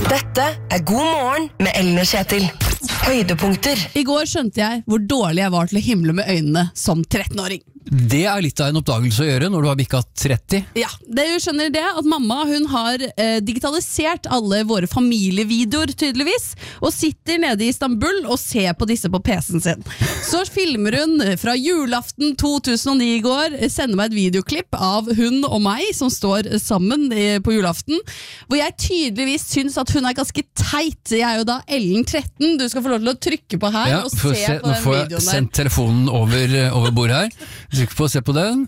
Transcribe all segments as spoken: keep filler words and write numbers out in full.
Dette er God morgen med Ellen og Kjetil. Høydepunkter. I går skjønte jeg hvor dårlig jeg var til å himle med øynene som trettenåring. Det er litt av en oppdagelse å gjøre når du har bikket tretti. Ja, det skjønner det at mamma hun har eh, digitalisert alle våre familievideoer tydeligvis, og sitter nede i Istanbul og ser på disse på P C-en sin. Så filmer hun fra julaften to tusen og ni i går, sender meg et videoklipp av hun og meg som står sammen eh, på julaften, hvor jeg tydeligvis syns at hun er ganske teit. Jeg er jo da Ellen tretten, du skal få lov til å trykke på her Ja, og se, se på den videoen der. Nå får jeg sendt telefonen over, over bordet her. Trykk på å se på den.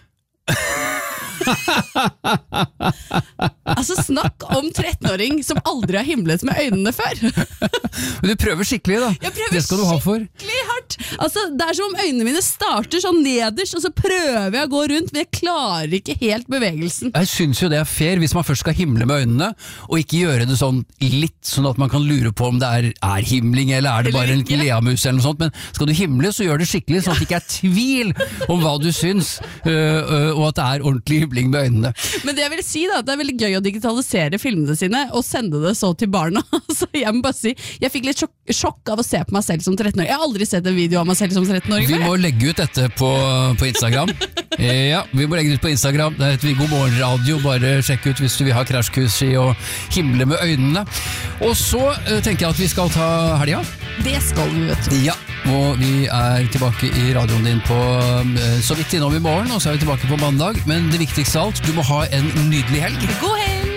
Altså snakk om trettenåring som aldri har himlet med øynene før. Men du prøver skikkelig da. Jeg prøver Det skal du ha for. skikkelig hardt. Altså, det er som om øynene mine starter sånn nederst, og så prøver jeg å gå rundt, men jeg klarer ikke helt bevegelsen. Jeg synes jo det er fair hvis man først skal himle med øynene, og ikke gjøre det sånn litt sånn at man kan lure på om det er, er himling, eller er det bare en liten leamus eller noe sånt, men skal du himle så gjør det skikkelig, sånn at det ikke er tvil om hva du syns, øh, øh, og at det er ordentlig himling med øynene. Men det jeg vil si da, at det er veldig gøy å digitalisere filmene sine og sende det så til barna. Så jeg må bare si, jeg fikk litt sjokk, sjokk av å se på meg selv som trettenåring. Jeg har aldri sett en video av meg selv som trettenåring. Vi må legge ut dette på, på Instagram. Ja, vi må legge det ut på Instagram. Det heter vi God Morgen Radio. Bare sjekk ut hvis du vil ha krasjkurs i å himle med øynene. Og så uh, tenker jeg at vi skal ta helga. Det skal vi, vet du. Ja, og vi er tilbake i radioen din på uh, så vidt innom i morgen, og så er vi tilbake på mandag. Men det viktigste av alt, du må ha en nydelig helg. God helg!